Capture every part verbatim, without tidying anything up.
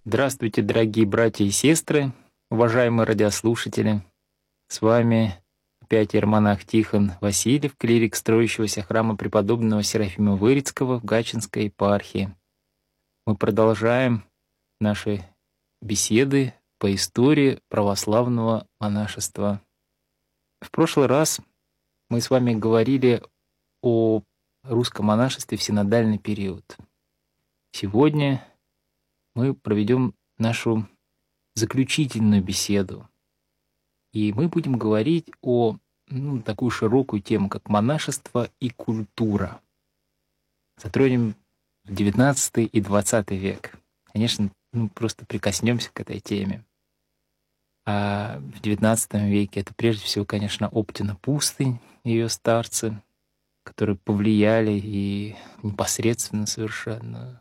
Здравствуйте, дорогие братья и сестры, уважаемые радиослушатели. С вами опять иеромонах Тихон Васильев, клирик строящегося храма преподобного Серафима Вырицкого в Гатчинской епархии. Мы продолжаем наши беседы по истории православного монашества. В прошлый раз мы с вами говорили о русском монашестве в синодальный период. Сегодня мы проведем нашу заключительную беседу. И мы будем говорить о ну, такую широкую тему, как монашество и культура. Затронем девятнадцатый и двадцатый век. Конечно, ну, просто прикоснемся к этой теме. А в девятнадцатом веке это прежде всего, конечно, Оптина пустынь, ее старцы, которые повлияли и непосредственно совершенно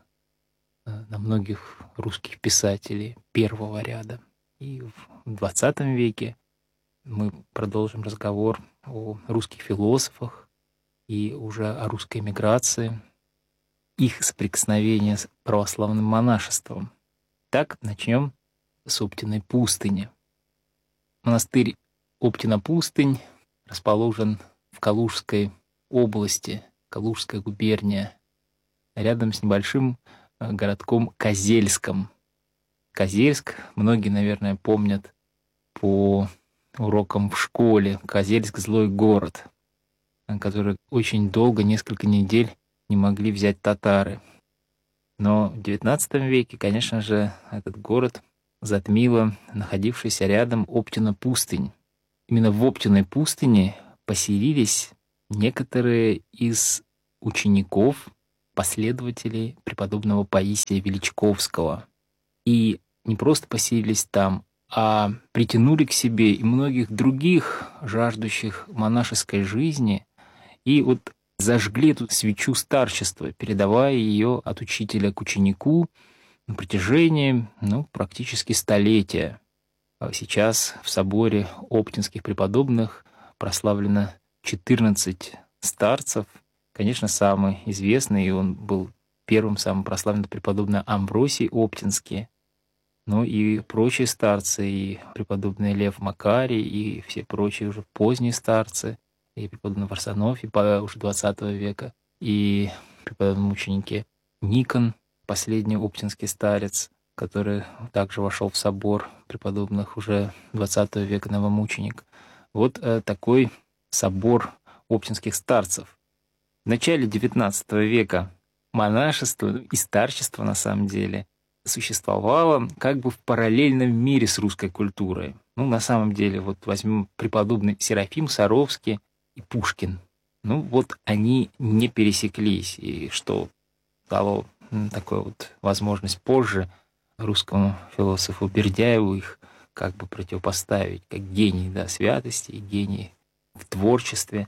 на многих русских писателей первого ряда. И в двадцатом веке мы продолжим разговор о русских философах и уже о русской эмиграции, их соприкосновение с православным монашеством. Так, начнем с Оптиной пустыни. Монастырь Оптина пустынь расположен в Калужской области, Калужская губерния, рядом с небольшим городком Козельском. Козельск, многие, наверное, помнят по урокам в школе. Козельск — злой город, который очень долго, несколько недель не могли взять татары. Но в девятнадцатом веке, конечно же, этот город затмила находившаяся рядом Оптина пустынь. Именно в Оптиной пустыне поселились некоторые из учеников, последователей преподобного Паисия Величковского. И не просто поселились там, а притянули к себе и многих других, жаждущих монашеской жизни, и вот зажгли эту свечу старчества, передавая ее от учителя к ученику на протяжении ну, практически столетия. Сейчас в соборе оптинских преподобных прославлено четырнадцать старцев. Конечно, самый известный, и он был первым самым прославленным, преподобный Амвросий Оптинский, ну и прочие старцы, и преподобный Лев Макарий, и все прочие уже поздние старцы, и преподобный Варсонофий уже двадцатого века, и преподобный мученики Никон, последний оптинский старец, который также вошел в собор преподобных уже двадцатого века, новомученик. Вот э, такой собор оптинских старцев. В начале девятнадцатого века монашество и старчество, на самом деле, существовало как бы в параллельном мире с русской культурой. Ну, на самом деле, вот возьмем преподобный Серафим Саровский и Пушкин. Ну, вот они не пересеклись, и что дало такую вот возможность позже русскому философу Бердяеву их как бы противопоставить, как гений, да, святости и гений в творчестве.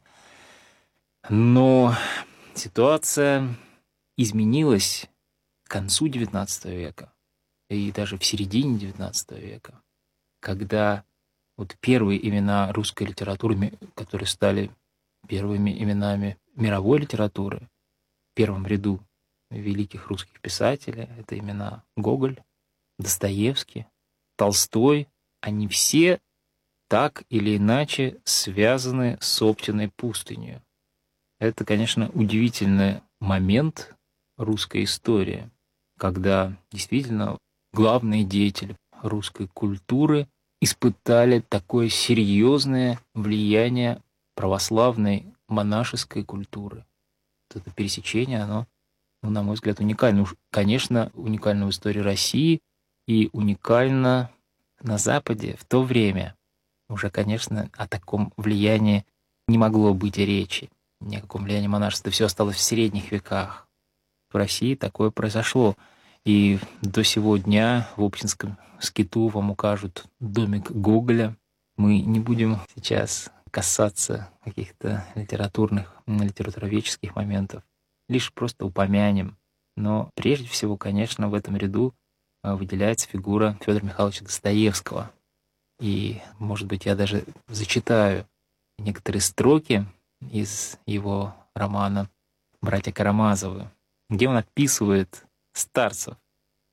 Но ситуация изменилась к концу девятнадцатого века и даже в середине девятнадцатого века, когда вот первые имена русской литературы, которые стали первыми именами мировой литературы, в первом ряду великих русских писателей, это имена Гоголь, Достоевский, Толстой, они все так или иначе связаны с Оптиной пустынью. Это, конечно, удивительный момент русской истории, когда действительно главные деятели русской культуры испытали такое серьезное влияние православной монашеской культуры. Вот это пересечение, оно, ну, на мой взгляд, уникально. Уж, конечно, уникально в истории России и уникально на Западе в то время. Уже, конечно, о таком влиянии не могло быть и речи. Ни о каком влиянии монашества. Все осталось в средних веках. В России такое произошло. И до сего дня в Оптинском скиту вам укажут домик Гоголя. Мы не будем сейчас касаться каких-то литературных, литературоведческих моментов. Лишь просто упомянем. Но прежде всего, конечно, в этом ряду выделяется фигура Федора Михайловича Достоевского. И, может быть, я даже зачитаю некоторые строки из его романа «Братья Карамазовы», где он описывает старцев.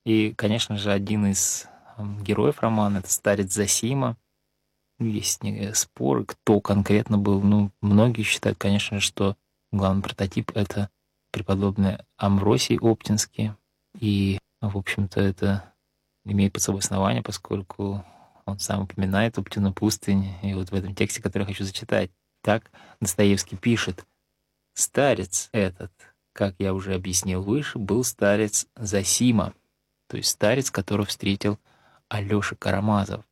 И, конечно же, один из м, героев романа — это старец Зосима. Есть не- споры, кто конкретно был. Ну, многие считают, конечно же, что главный прототип — это преподобный Амвросий Оптинский. И, в общем-то, это имеет под собой основание, поскольку он сам упоминает Оптину пустынь. И вот в этом тексте, который я хочу зачитать, так Достоевский пишет: «Старец этот, как я уже объяснил выше, был старец Зосима, то есть старец, которого встретил Алёша Карамазов.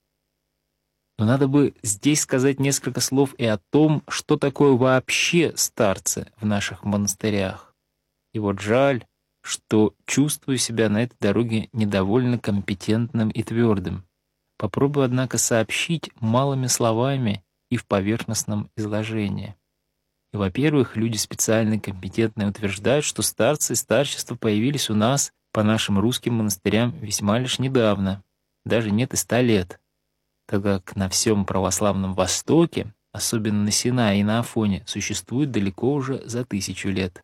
Но надо бы здесь сказать несколько слов и о том, что такое вообще старцы в наших монастырях. И вот жаль, что чувствую себя на этой дороге недовольно компетентным и твердым. Попробую, однако, сообщить малыми словами и в поверхностном изложении. И, во-первых, люди специально компетентные утверждают, что старцы и старчества появились у нас по нашим русским монастырям весьма лишь недавно, даже нет и ста лет, тогда как на всем православном Востоке, особенно на Синае и на Афоне, существует далеко уже за тысячу лет.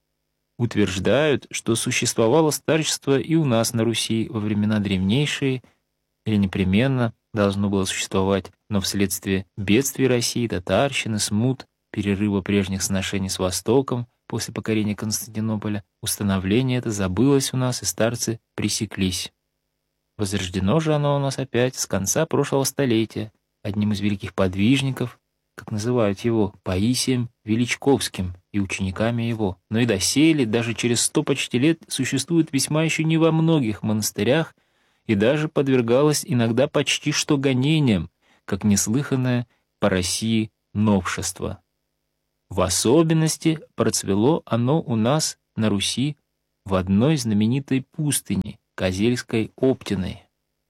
Утверждают, что существовало старчество и у нас на Руси во времена древнейшие, или непременно должно было существовать, но вследствие бедствий России, татарщины, смут, перерыва прежних сношений с Востоком после покорения Константинополя, установление это забылось у нас, и старцы пресеклись. Возрождено же оно у нас опять с конца прошлого столетия одним из великих подвижников, как называют его, Паисием Величковским и учениками его. Но и доселе, даже через сто почти лет, существует весьма еще не во многих монастырях и даже подвергалось иногда почти что гонениям, как неслыханное по России новшество. В особенности процвело оно у нас на Руси в одной знаменитой пустыне, Козельской Оптиной.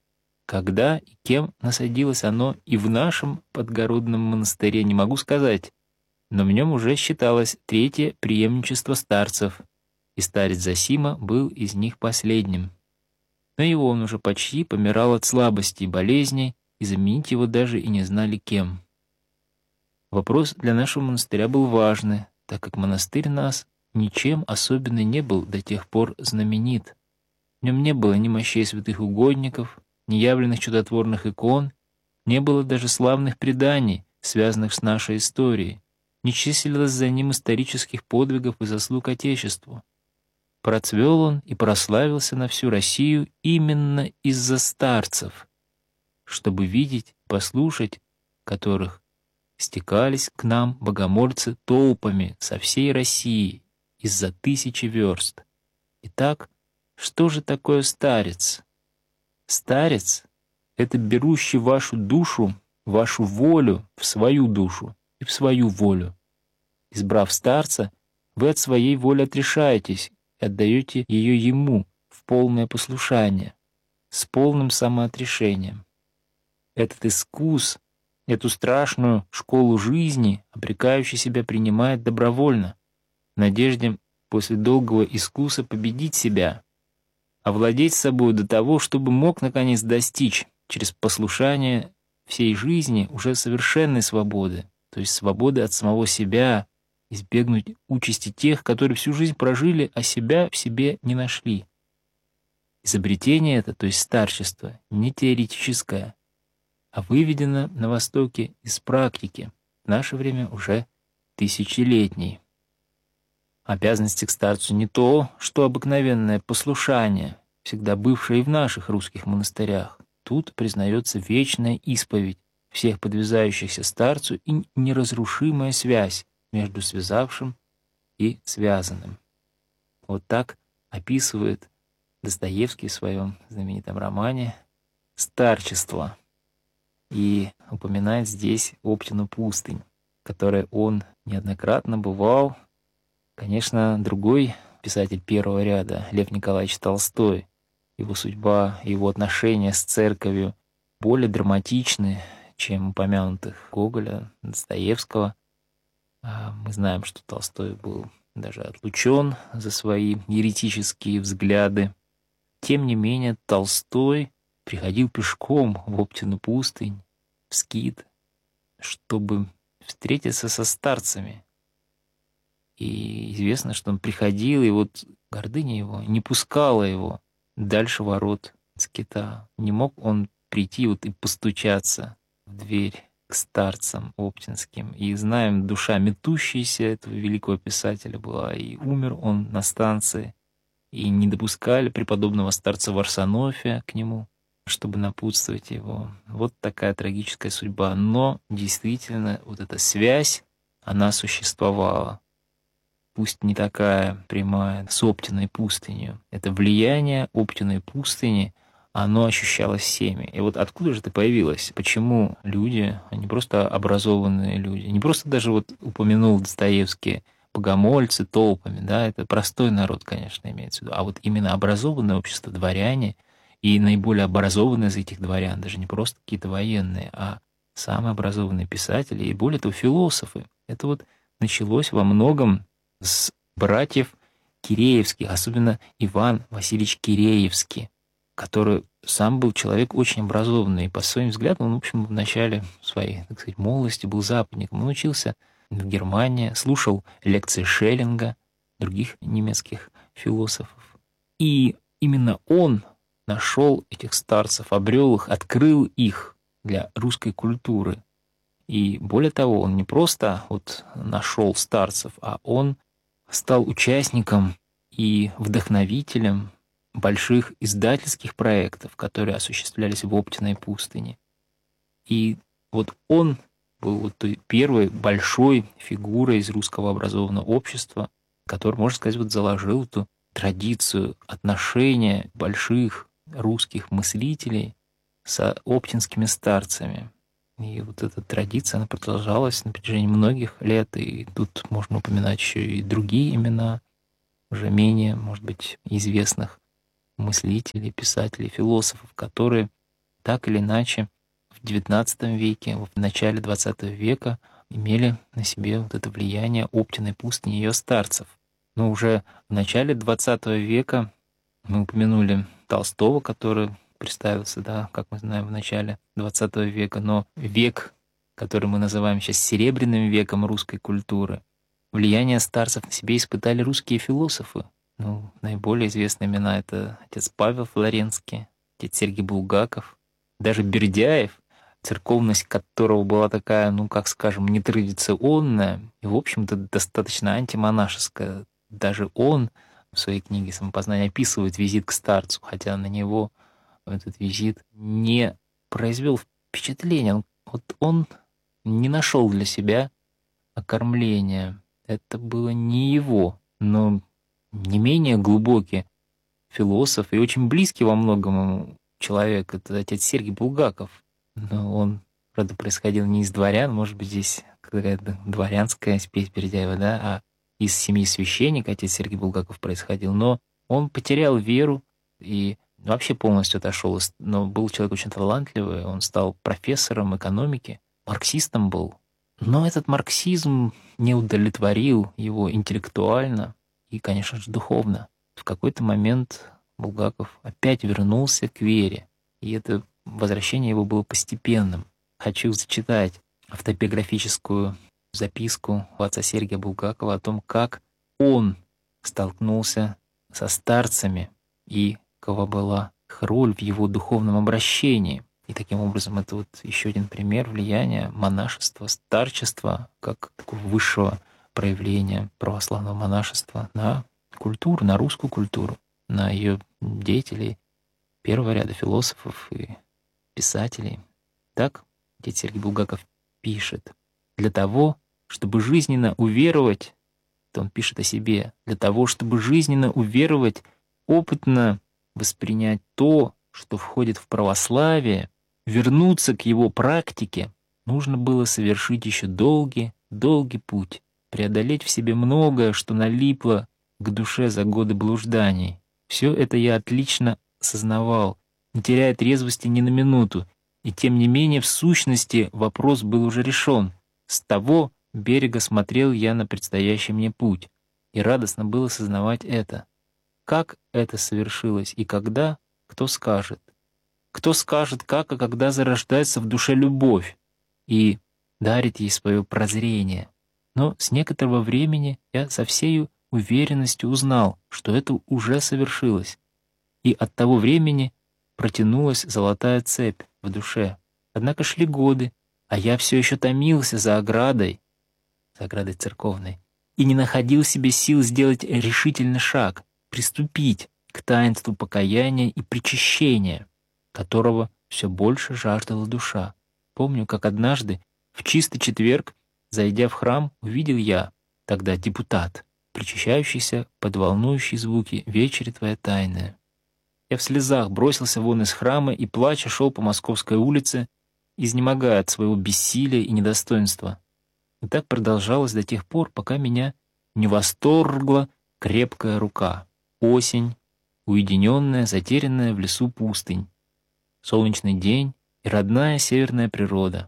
Когда и кем насадилось оно и в нашем подгородном монастыре, не могу сказать, но в нем уже считалось третье преемничество старцев, и старец Зосима был из них последним. Но и он уже почти помирал от слабости и болезней, и заменить его даже и не знали кем. Вопрос для нашего монастыря был важный, так как монастырь нас ничем особенно не был до тех пор знаменит. В нем не было ни мощей святых угодников, ни явленных чудотворных икон, не было даже славных преданий, связанных с нашей историей, не числилось за ним исторических подвигов и заслуг Отечеству. Процвел он и прославился на всю Россию именно из-за старцев, чтобы видеть, послушать которых стекались к нам богомольцы толпами со всей России из-за тысячи верст. Итак, что же такое старец? Старец — это берущий вашу душу, вашу волю в свою душу и в свою волю. Избрав старца, вы от своей воли отрешаетесь и отдаете ее ему в полное послушание, с полным самоотрешением. Этот искус, эту страшную школу жизни, обрекающий себя, принимает добровольно, в надежде после долгого искуса победить себя, овладеть собой до того, чтобы мог наконец достичь через послушание всей жизни уже совершенной свободы, то есть свободы от самого себя, избегнуть участи тех, которые всю жизнь прожили, а себя в себе не нашли. Изобретение это, то есть старчество, не теоретическое, а выведено на Востоке из практики, в наше время уже тысячелетней. Обязанности к старцу не то, что обыкновенное послушание, всегда бывшее и в наших русских монастырях. Тут признается вечная исповедь всех подвязающихся старцу и неразрушимая связь между связавшим и связанным. Вот так описывает Достоевский в своем знаменитом романе «Старчество» и упоминает здесь Оптину пустынь, в которой он неоднократно бывал. Конечно, другой писатель первого ряда, Лев Николаевич Толстой, его судьба, его отношения с церковью более драматичны, чем упомянутых Гоголя, Достоевского. Мы знаем, что Толстой был даже отлучен за свои еретические взгляды. Тем не менее, Толстой приходил пешком в Оптину пустынь, в Скит, чтобы встретиться со старцами. И известно, что он приходил, и вот гордыня его не пускала его дальше ворот скита. Не мог он прийти вот и постучаться в дверь к старцам оптинским. И знаем, душа метущаяся этого великого писателя была, и умер он на станции, и не допускали преподобного старца Варсонофия к нему, чтобы напутствовать его. Вот такая трагическая судьба. Но действительно, вот эта связь, она существовала. Пусть не такая прямая, с Оптиной пустынью. Это влияние Оптиной пустыни, оно ощущалось всеми. И вот откуда же это появилось? Почему люди, они просто образованные люди, не просто даже вот упомянул Достоевский богомольцы толпами, да, это простой народ, конечно, имеется в виду, а вот именно образованное общество, дворяне, и наиболее образованные из этих дворян, даже не просто какие-то военные, а самые образованные писатели и, более того, философы. Это вот началось во многом с братьев Киреевских, особенно Иван Васильевич Киреевский, который сам был человек очень образованный, и по своим взглядам он, в общем, в начале своей, так сказать, молодости был западником. Он учился в Германии, слушал лекции Шеллинга, других немецких философов. И именно он нашел этих старцев, обрел их, открыл их для русской культуры. И более того, он не просто вот нашел старцев, а он стал участником и вдохновителем больших издательских проектов, которые осуществлялись в Оптиной пустыне. И вот он был вот той первой большой фигурой из русского образованного общества, который, можно сказать, вот заложил эту традицию отношения больших русских мыслителей с оптинскими старцами. И вот эта традиция, она продолжалась на протяжении многих лет, и тут можно упоминать еще и другие имена, уже менее, может быть, известных мыслителей, писателей, философов, которые так или иначе в девятнадцатом веке, в начале двадцатого века имели на себе вот это влияние Оптиной пустыни и ее старцев. Но уже в начале двадцатого века мы упомянули Толстого, который представился, да, как мы знаем, в начале двадцатого века, но век, который мы называем сейчас серебряным веком русской культуры, влияние старцев на себе испытали русские философы. Ну, наиболее известные имена — это отец Павел Флоренский, отец Сергий Булгаков, даже Бердяев, церковность которого была такая, ну, как скажем, нетрадиционная и, в общем-то, достаточно антимонашеская. Даже он в своей книге «Самопознание» описывает визит к старцу, хотя на него этот визит не произвел впечатления. Вот он не нашел для себя окормления. Это было не его, но не менее глубокий философ и очень близкий во многом человек — это отец Сергий Булгаков. Но он, правда, происходил не из дворян, может быть, здесь какая-то дворянская спесь Бердяева, да, а из семьи священника отец Сергий Булгаков происходил. Но он потерял веру и вообще полностью отошел, но был человек очень талантливый, он стал профессором экономики, марксистом был. Но этот марксизм не удовлетворил его интеллектуально и, конечно же, духовно. В какой-то момент Булгаков опять вернулся к вере, и это возвращение его было постепенным. Хочу зачитать автобиографическую записку у отца Сергия Булгакова о том, как он столкнулся со старцами и какова была их роль в его духовном обращении. И таким образом это вот еще один пример влияния монашества, старчества, как такого высшего проявления православного монашества на культуру, на русскую культуру, на ее деятелей первого ряда философов и писателей. Так отец Сергий Булгаков пишет: «Для того, чтобы жизненно уверовать», то он пишет о себе, «для того, чтобы жизненно уверовать, опытно воспринять то, что входит в православие, вернуться к его практике, нужно было совершить еще долгий, долгий путь, преодолеть в себе многое, что налипло к душе за годы блужданий. Все это я отлично сознавал, не теряя трезвости ни на минуту, и тем не менее в сущности вопрос был уже решен. С того берега смотрел я на предстоящий мне путь, и радостно было сознавать это. Как это совершилось и когда, кто скажет? Кто скажет, как и когда зарождается в душе любовь и дарит ей свое прозрение? Но с некоторого времени я со всей уверенностью узнал, что это уже совершилось. и от того времени протянулась золотая цепь в душе. Однако шли годы, а я все еще томился за оградой, за оградой церковной, и не находил себе сил сделать решительный шаг, приступить к таинству покаяния и причащения, которого все больше жаждала душа. Помню, как однажды, в чистый четверг, зайдя в храм, увидел я, тогда депутат, причащающийся под волнующие звуки «Вечери твоя тайная». Я в слезах бросился вон из храма и, плача, шел по Московской улице, изнемогая от своего бессилия и недостоинства. И так продолжалось до тех пор, пока меня не восторгла крепкая рука. Осень, уединенная, затерянная в лесу пустынь, солнечный день и родная северная природа.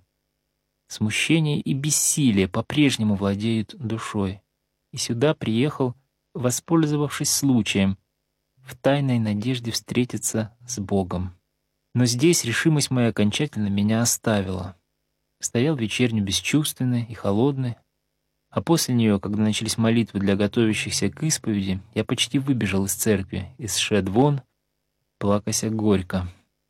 Смущение и бессилие по-прежнему владеют душой. И сюда приехал, воспользовавшись случаем, в тайной надежде встретиться с Богом. Но здесь решимость моя окончательно меня оставила. Стоял вечерню бесчувственный и холодный, а после нее, когда начались молитвы для готовящихся к исповеди, я почти выбежал из церкви, из шед вон, плакася горько.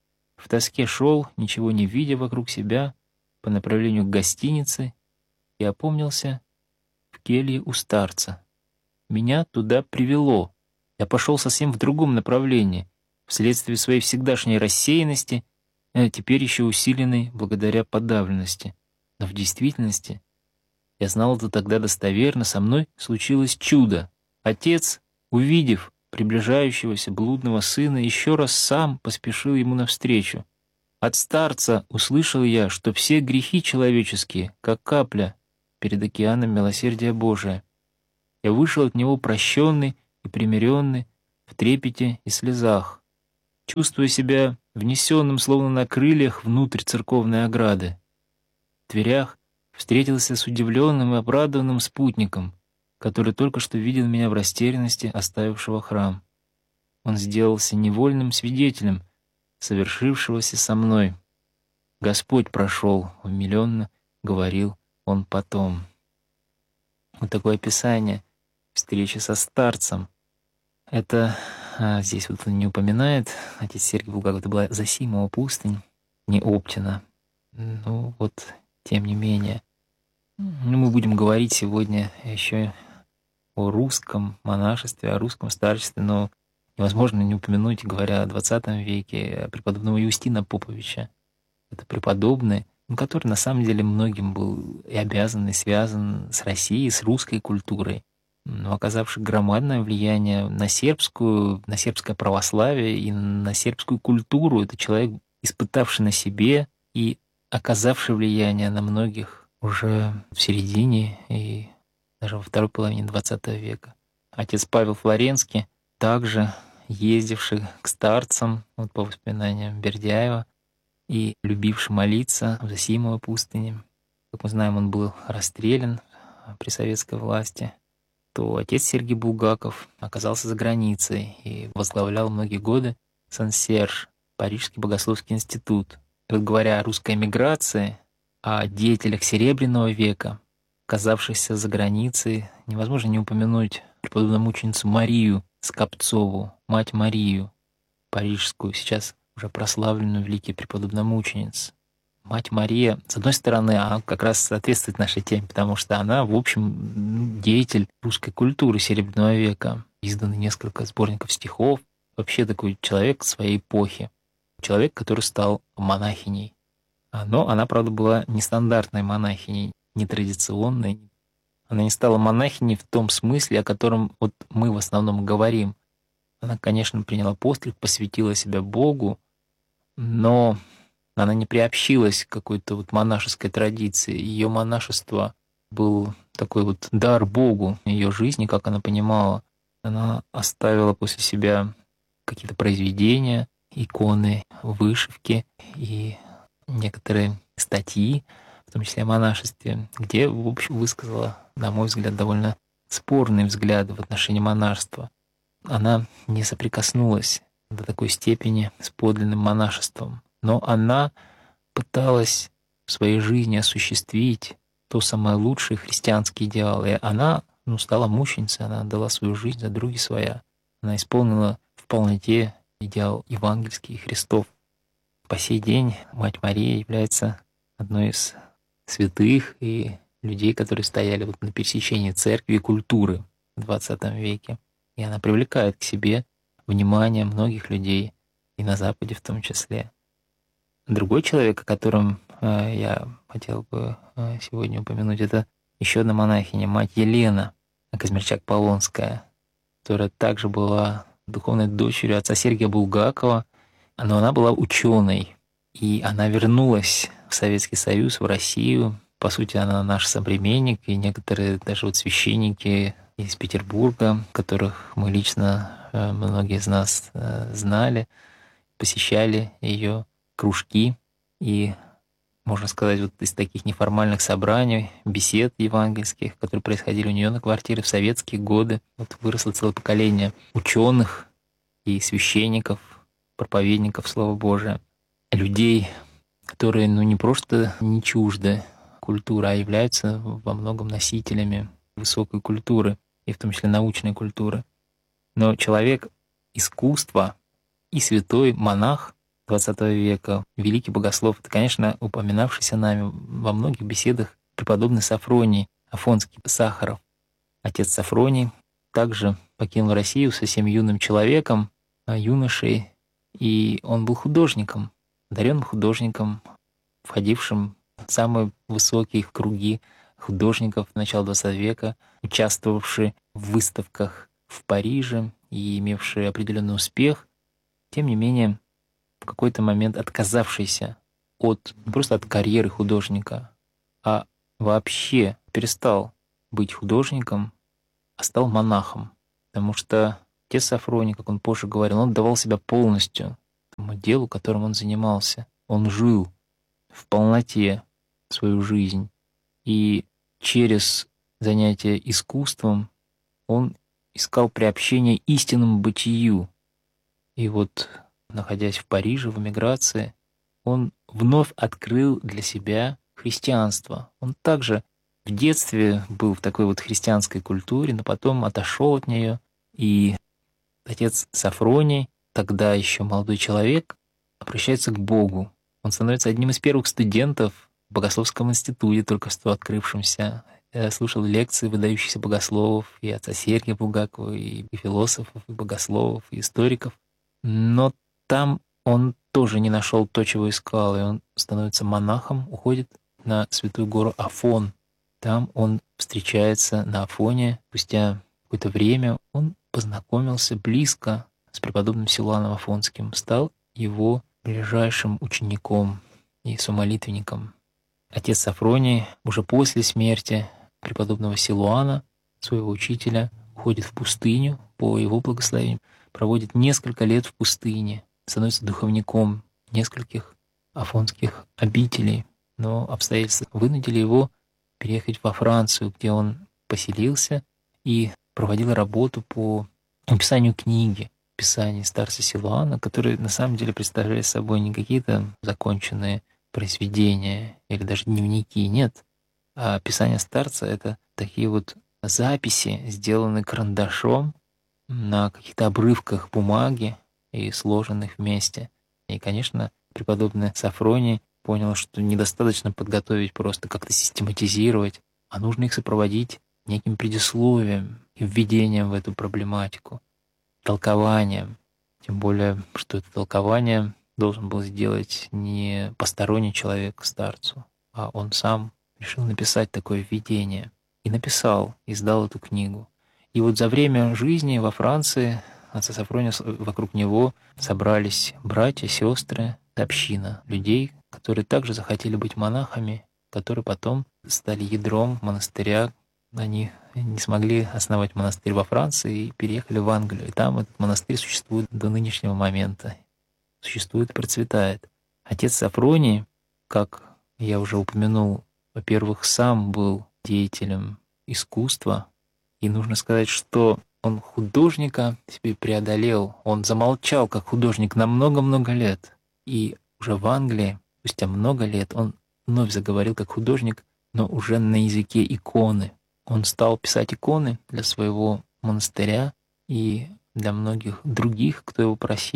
В тоске шел, ничего не видя вокруг себя, по направлению к гостинице, и опомнился в келье у старца. Меня туда привело. Я пошел совсем в другом направлении, вследствие своей всегдашней рассеянности, а теперь еще усиленной благодаря подавленности. Но в действительности, я знал это тогда достоверно, со мной случилось чудо. Отец, увидев приближающегося блудного сына, еще раз сам поспешил ему навстречу. От старца услышал я, что все грехи человеческие, как капля, перед океаном милосердия Божия. Я вышел от него прощенный и примиренный, в трепете и слезах, чувствуя себя внесенным, словно на крыльях, внутрь церковной ограды. В дверях встретился с удивленным и обрадованным спутником, который только что видел меня в растерянности, оставившего храм. Он сделался невольным свидетелем совершившегося со мной. Господь прошел, умиленно говорил он потом. Вот такое описание встречи со старцем. Это а, здесь вот он не упоминает, отец Сергий Булгаков, это была Зосимова пустынь, не Оптина. Ну вот, тем не менее. Ну, мы будем говорить сегодня еще о русском монашестве, о русском старчестве, но невозможно не упомянуть, говоря о двадцатом веке, преподобного Юстина Поповича. Это преподобный, который на самом деле многим был и обязан, и связан с Россией, с русской культурой, но оказавший громадное влияние на сербскую, на сербское православие и на сербскую культуру. Это человек, испытавший на себе и оказавший влияние на многих уже в середине и даже во второй половине двадцатого века. Отец Павел Флоренский, также ездивший к старцам, вот по воспоминаниям Бердяева, и любивший молиться в Зосимовой пустыне. Как мы знаем, он был расстрелян при советской власти. То отец Сергий Булгаков оказался за границей и возглавлял многие годы Сан-Серж, Парижский богословский институт. И вот говоря о русской эмиграции, о деятелях Серебряного века, оказавшихся за границей, невозможно не упомянуть преподобную мученицу Марию Скопцову, мать Марию парижскую, сейчас уже прославленную великий преподобномучениц. Мать Мария, с одной стороны, она как раз соответствует нашей теме, потому что она, в общем, деятель русской культуры Серебряного века. Изданы несколько сборников стихов. Вообще такой человек своей эпохи. Человек, который стал монахиней. Но она, правда, была нестандартной монахиней, нетрадиционной. Она не стала монахиней в том смысле, о котором вот мы в основном говорим. Она, конечно, приняла постриг, посвятила себя Богу, но она не приобщилась к какой-то вот монашеской традиции. Ее монашество был такой вот дар Богу ее жизни, как она понимала. Она оставила после себя какие-то произведения, иконы, вышивки и некоторые статьи, в том числе о монашестве, где, в общем, высказала, на мой взгляд, довольно спорные взгляды в отношении монашества. Она не соприкоснулась до такой степени с подлинным монашеством, но она пыталась в своей жизни осуществить то самое лучшее христианский идеал. И она ну, стала мученицей, она отдала свою жизнь за други своя. Она исполнила в полноте идеал евангельский Христов. По сей день Мать Мария является одной из святых и людей, которые стояли вот на пересечении церкви и культуры в двадцатом веке. И она привлекает к себе внимание многих людей, и на Западе в том числе. Другой человек, о котором э, я хотел бы э, сегодня упомянуть, это еще одна монахиня, мать Елена Казмирчак-Полонская, которая также была духовной дочерью отца Сергия Булгакова, но она была ученой, и она вернулась в Советский Союз, в Россию. По сути, она наш современник, и некоторые даже вот священники из Петербурга, которых мы лично, э, многие из нас э, знали, посещали ее кружки, и, можно сказать, вот из таких неформальных собраний, бесед евангельских, которые происходили у нее на квартире в советские годы, вот выросло целое поколение ученых и священников, проповедников Слова Божия, людей, которые, ну, не просто не чужды культуры, а являются во многом носителями высокой культуры, и в том числе научной культуры. Но человек искусства и святой монах двадцатого века, великий богослов, это, конечно, упоминавшийся нами во многих беседах преподобный Сафроний Афонский Сахаров. Отец Сафроний также покинул Россию совсем юным человеком, юношей, и он был художником, одаренным художником, входившим в самые высокие круги художников начала двадцатого века, участвовавший в выставках в Париже и имевший определенный успех, тем не менее, в какой-то момент отказавшийся от, не просто от карьеры художника, а вообще перестал быть художником, а стал монахом. Потому что отец Сафроний, как он позже говорил, он отдавал себя полностью тому делу, которым он занимался. Он жил в полноте свою жизнь. И через занятие искусством он искал приобщение истинному бытию. И вот, находясь в Париже, в эмиграции, он вновь открыл для себя христианство. Он также в детстве был в такой вот христианской культуре, но потом отошел от нее. И отец Сафроний, тогда еще молодой человек, обращается к Богу. Он становится одним из первых студентов в Богословском институте, только что открывшемся. Я слушал лекции выдающихся богословов, и отца Сергия Булгакова, и философов, и богословов, и историков. Но там он тоже не нашел то, чего искал, и он становится монахом, уходит на святую гору Афон. Там он встречается на Афоне. Спустя какое-то время он познакомился близко с преподобным Силуаном Афонским, стал его ближайшим учеником и сомолитвенником. Отец Сафроний уже после смерти преподобного Силуана, своего учителя, уходит в пустыню по его благословению, проводит несколько лет в пустыне, становится духовником нескольких афонских обителей, но обстоятельства вынудили его переехать во Францию, где он поселился и проводил работу по написанию книги, писаний старца Силуана, которые на самом деле представляли собой не какие-то законченные произведения или даже дневники, нет. А писание старца — это такие вот записи, сделанные карандашом на каких-то обрывках бумаги и сложенных вместе. И, конечно, преподобный Сафроний понял, что недостаточно подготовить, просто как-то систематизировать, а нужно их сопроводить неким предисловием и введением в эту проблематику, толкованием. Тем более, что это толкование должен был сделать не посторонний человек к старцу, а он сам решил написать такое введение. И написал, издал эту книгу. И вот за время жизни во Франции отца Сафрония, вокруг него собрались братья, сестры, община людей, которые также захотели быть монахами, которые потом стали ядром монастыря. Они не смогли основать монастырь во Франции и переехали в Англию. И там этот монастырь существует до нынешнего момента. Существует и процветает. Отец Сафроний, как я уже упомянул, во-первых, сам был деятелем искусства. И нужно сказать, что он художника себе преодолел. Он замолчал как художник на много-много лет. И уже в Англии, спустя много лет, он вновь заговорил как художник, но уже на языке иконы. Он стал писать иконы для своего монастыря и для многих других, кто его просил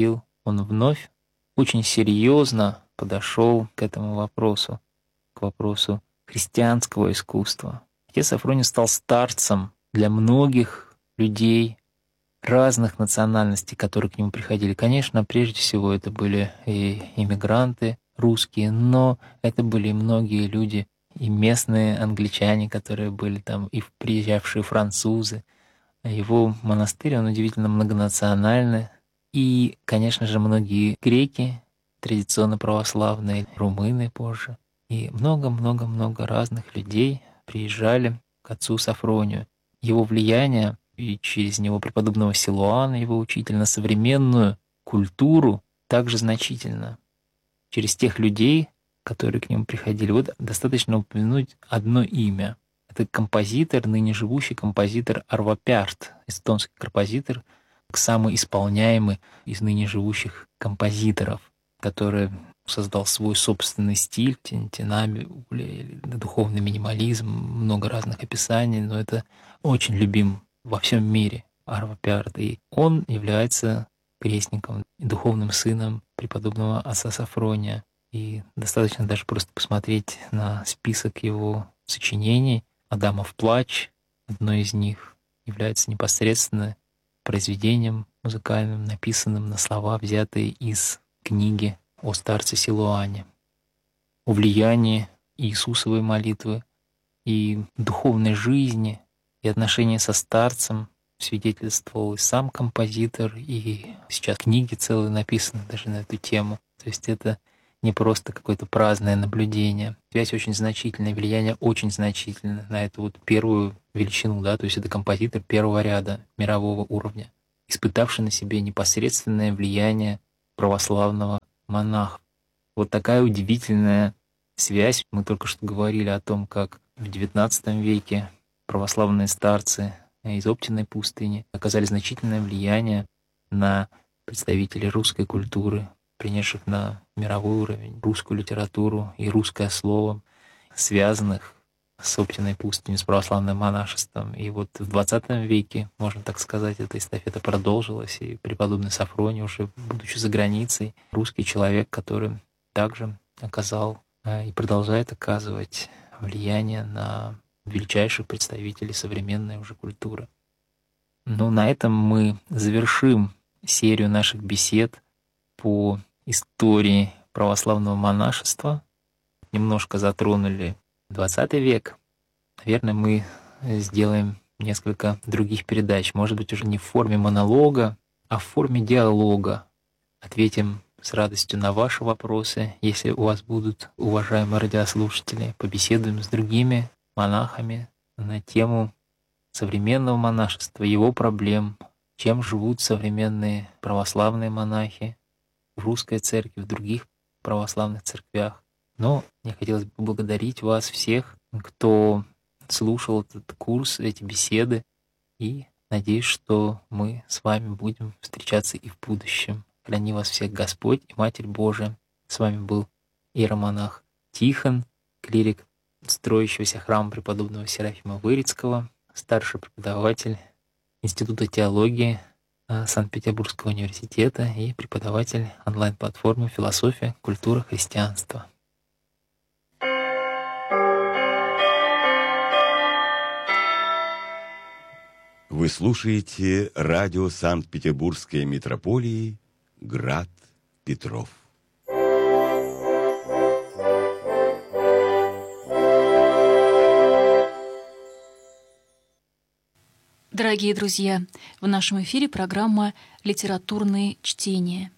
он вновь очень серьезно подошел к этому вопросу, к вопросу христианского искусства. Отец Софроний стал старцем для многих людей разных национальностей, которые к нему приходили. Конечно, прежде всего это были и иммигранты русские, но это были и многие люди, и местные англичане, которые были там, и приезжавшие французы. Его монастырь, он удивительно многонациональный. И, конечно же, многие греки, традиционно православные, румыны позже. И много-много-много разных людей приезжали к отцу Софронию. Его влияние и через него преподобного Силуана, его учителя, на современную культуру также значительно. Через тех людей, которые к нему приходили, вот достаточно упомянуть одно имя. Это композитор, ныне живущий композитор Арво Пярт, эстонский композитор, самый исполняемый из ныне живущих композиторов, который создал свой собственный стиль, тенами, духовный минимализм, много разных описаний, но это очень любим во всем мире Арво Пярт. И он является крестником и духовным сыном преподобного отца Софрония. И достаточно даже просто посмотреть на список его сочинений. «Адамов плач», одно из них, является непосредственно произведением музыкальным, написанным на слова, взятые из книги о старце Силуане. О влиянии Иисусовой молитвы и духовной жизни, и отношения со старцем свидетельствовал и сам композитор, и сейчас книги целые написаны даже на эту тему. То есть это не просто какое-то праздное наблюдение. Связь очень значительная, влияние очень значительное на эту вот первую величину, да, то есть это композитор первого ряда мирового уровня, испытавший на себе непосредственное влияние православного монаха. Вот такая удивительная связь. Мы только что говорили о том, как в девятнадцатом веке православные старцы из Оптиной пустыни оказали значительное влияние на представителей русской культуры, принесших на мировой уровень русскую литературу и русское слово, связанных с Оптиной пустыней, с православным монашеством. И вот в двадцатом веке, можно так сказать, эта эстафета продолжилась, и преподобный Софроний, уже будучи за границей, русский человек, который также оказал и продолжает оказывать влияние на величайших представителей современной уже культуры. Но на этом мы завершим серию наших бесед по истории православного монашества. Немножко затронули двадцатый век. Наверное, мы сделаем несколько других передач. Может быть, уже не в форме монолога, а в форме диалога. Ответим с радостью на ваши вопросы, если у вас будут, уважаемые радиослушатели. Побеседуем с другими монахами на тему современного монашества, его проблем, чем живут современные православные монахи в русской церкви, в других православных церквях. Но мне хотелось бы поблагодарить вас всех, кто слушал этот курс, эти беседы, и надеюсь, что мы с вами будем встречаться и в будущем. Храни вас всех Господь и Матерь Божия. С вами был иеромонах Тихон, клирик строящегося храма преподобного Серафима Вырицкого, старший преподаватель Института теологии Санкт-Петербургского университета и преподаватель онлайн-платформы «Философия, культура, христианство». Вы слушаете радио Санкт-Петербургской митрополии «Град Петров». Дорогие друзья, в нашем эфире программа «Литературные чтения».